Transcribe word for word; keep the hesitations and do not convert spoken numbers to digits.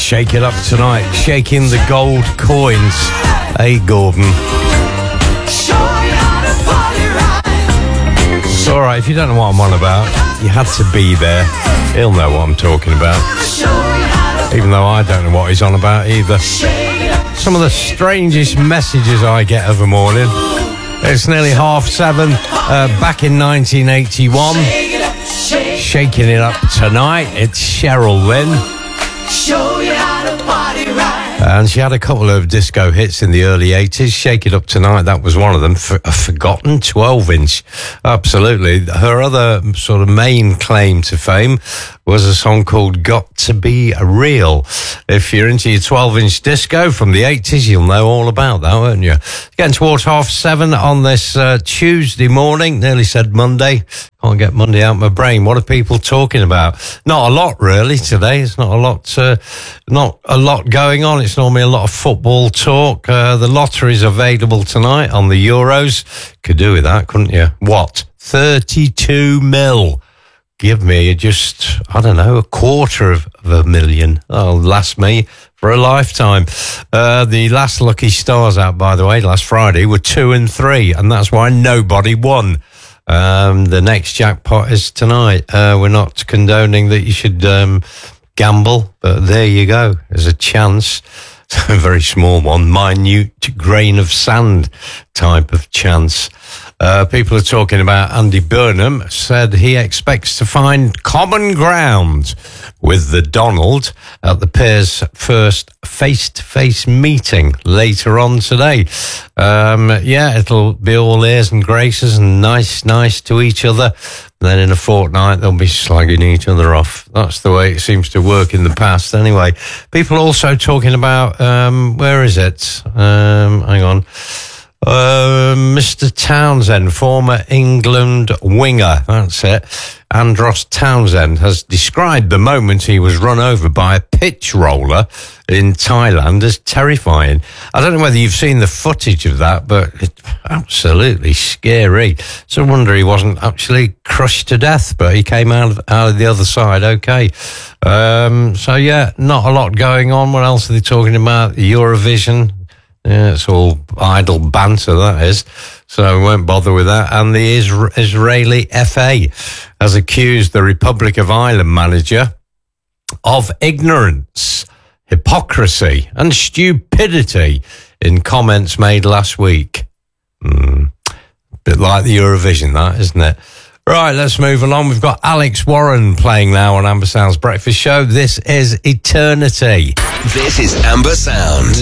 Shake it up tonight, shaking the gold coins. Hey, Gordon. It's all right, if you don't know what I'm on about, you had to be there. He'll know what I'm talking about. Even though I don't know what he's on about either. Some of the strangest messages I get of a morning. It's nearly half seven, uh, back in nineteen eighty-one. Shaking it up tonight, it's Cheryl Lynn. Show you how to party right. And she had a couple of disco hits in the early eighties. Shake It Up Tonight, that was one of them. For a forgotten twelve inch. Absolutely. Her other sort of main claim to fame was a song called Got to Be Real. If you're into your twelve inch disco from the eighties, you'll know all about that, won't you? Getting towards half seven on this uh, Tuesday morning. Nearly said Monday. Can't get Monday out of my brain. What are people talking about? Not a lot, really, today. It's not a lot, uh, not a lot going on. It's normally a lot of football talk. Uh, the lottery's available tonight on the Euros. Could do with that, couldn't you? What? thirty-two mil. Give me just, I don't know, a quarter of, of a million. That'll last me for a lifetime. Uh, the last lucky stars out, by the way, last Friday were two and three, and that's why nobody won. Um, the next jackpot is tonight. Uh, we're not condoning that you should um, gamble, but there you go. There's a chance. A very small one, minute grain of sand type of chance. Uh, people are talking about Andy Burnham, said he expects to find common ground with the Donald at the pair's first face-to-face meeting later on today. Um, yeah, it'll be all airs and graces and nice, nice to each other. Then in a fortnight, they'll be slagging each other off. That's the way it seems to work in the past anyway. People also talking about, um, where is it? Um, hang on. Uh, Mister Townsend, former England winger, that's it. Andros Townsend has described the moment he was run over by a pitch roller in Thailand as terrifying. I don't know whether you've seen the footage of that, but it's absolutely scary. So I wonder he wasn't actually crushed to death, but he came out of, out of the other side okay. Um, so yeah, not a lot going on. What else are they talking about? Eurovision. Yeah, it's all idle banter, that is. So we won't bother with that. And the Isra- Israeli F A has accused the Republic of Ireland manager of ignorance, hypocrisy and stupidity in comments made last week. Mm, a bit like the Eurovision, that, isn't it? Right, let's move along. We've got Alex Warren playing now on Amber Sound's Breakfast Show. This is Eternity. This is Amber Sound.